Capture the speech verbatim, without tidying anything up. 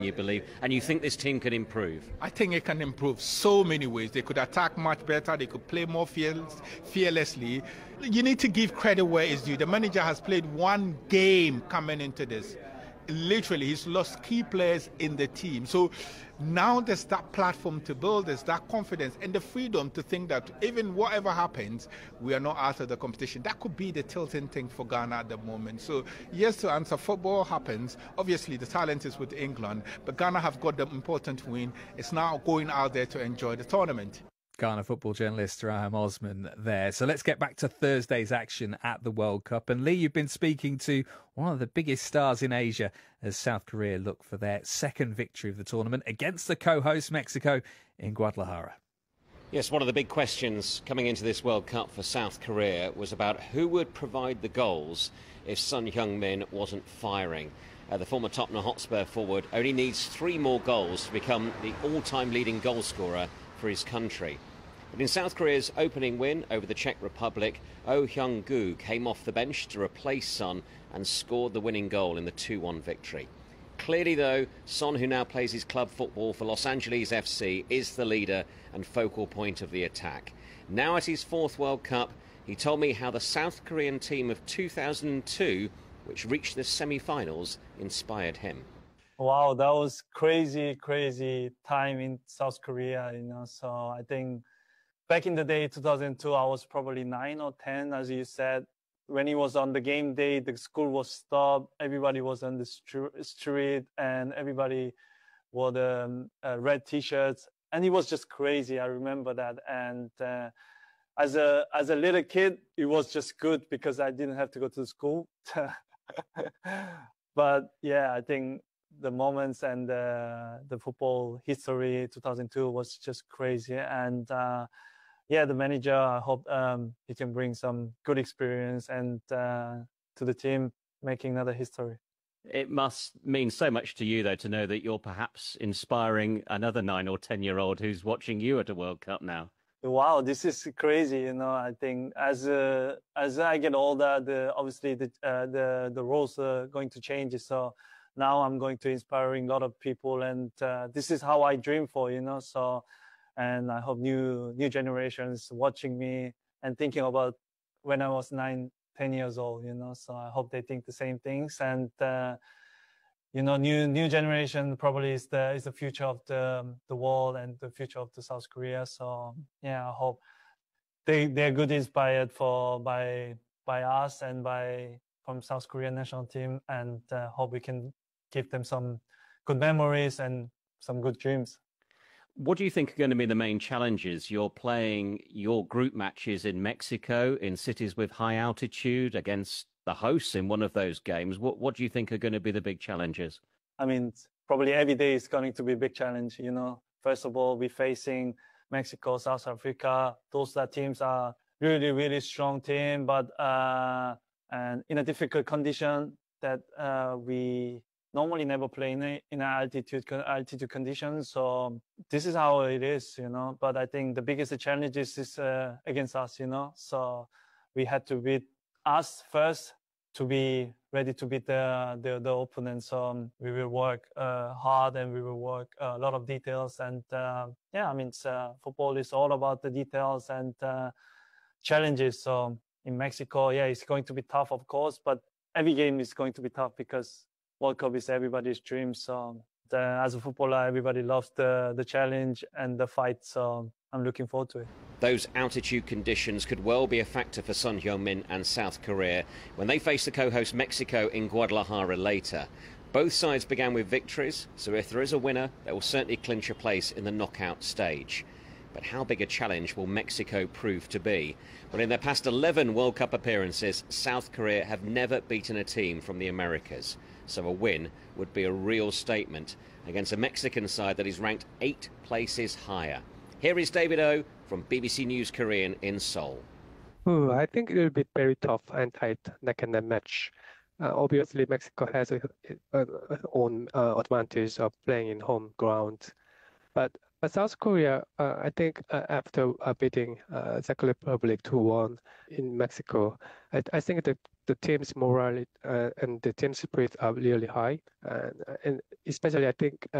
you believe, and you think this team can improve? I think it can improve so many ways. They could attack much better. They could play more fear, fearlessly. You need to give credit where it's due. The manager has played one game coming into this. Literally, he's lost key players in the team. So now there's that platform to build, there's that confidence and the freedom to think that even whatever happens, we are not out of the competition. That could be the tilting thing for Ghana at the moment. So yes, to answer, football happens. Obviously, the talent is with England, but Ghana have got the important win. It's now going out there to enjoy the tournament. Ghana football journalist Raham Osman there. So let's get back to Thursday's action at the World Cup. And Lee, you've been speaking to one of the biggest stars in Asia as South Korea look for their second victory of the tournament against the co-host Mexico in Guadalajara. Yes, one of the big questions coming into this World Cup for South Korea was about who would provide the goals if Son Heung-min wasn't firing. Uh, the former Tottenham Hotspur forward only needs three more goals to become the all-time leading goal scorer for his country. But in South Korea's opening win over the Czech Republic, Oh Hyung-gu came off the bench to replace Son and scored the winning goal in the two one victory. Clearly, though, Son, who now plays his club football for Los Angeles F C, is the leader and focal point of the attack. Now at his fourth World Cup, he told me how the South Korean team of two thousand two, which reached the semi-finals, inspired him. Wow, that was crazy, crazy time in South Korea, you know, so I think back in the day, two thousand two, I was probably nine or ten, as you said. When it was on the game day, the school was stopped, everybody was on the street, and everybody wore the um, uh, red T-shirts, and it was just crazy. I remember that, and uh, as a as a little kid, it was just good because I didn't have to go to school. But yeah, I think the moments and uh, the football history two thousand two was just crazy, and uh, yeah, the manager, I hope um, he can bring some good experience and uh, to the team, making another history. It must mean so much to you, though, to know that you're perhaps inspiring another nine or ten year old who's watching you at a World Cup now. Wow, this is crazy. You know, I think as uh, as I get older, the obviously the uh, the the roles are going to change. So now I'm going to inspiring a lot of people, and uh, this is how I dream for. You know, so. And I hope new new generations watching me and thinking about when I was nine, ten years old, you know. So I hope they think the same things. And uh, you know, new new generation probably is the is the future of the the world and the future of the South Korea. So yeah, I hope they they're good inspired for by by us and by from South Korean national team, and uh, hope we can give them some good memories and some good dreams. What do you think are going to be the main challenges? You're playing your group matches in Mexico, in cities with high altitude, against the hosts in one of those games. What, what do you think are going to be the big challenges? I mean, probably every day is going to be a big challenge, you know. First of all, we're facing Mexico, South Africa. Those that teams are really, really strong team, but uh, and in a difficult condition that uh, we normally never play in, a, in altitude altitude conditions. So this is how it is, you know. But I think the biggest challenge is, is uh, against us, you know. So we had to beat us first to be ready to beat the the, the opponent. So um, we will work uh, hard and we will work uh, a lot of details. And uh, yeah, I mean, it's, uh, football is all about the details and uh, challenges. So in Mexico, yeah, it's going to be tough, of course, but every game is going to be tough because World Cup is everybody's dream. So uh, as a footballer, everybody loves the, the challenge and the fight. So I'm looking forward to it. Those altitude conditions could well be a factor for Son Heung-min and South Korea when they face the co-host Mexico in Guadalajara later. Both sides began with victories, so if there is a winner, they will certainly clinch a place in the knockout stage. But how big a challenge will Mexico prove to be? Well, in their past eleven World Cup appearances, South Korea have never beaten a team from the Americas. So a win would be a real statement against a Mexican side that is ranked eight places higher. Here is David O from B B C News Korean in Seoul. Ooh, I think it will be very tough and tight neck and neck match. Uh, obviously, Mexico has a, a, a own uh, advantage of playing in home ground, but But South Korea, uh, I think uh, after uh, beating uh, Czech Republic two one in Mexico, I, I think the, the team's morale uh, and the team spirit are really high. And, and especially, I think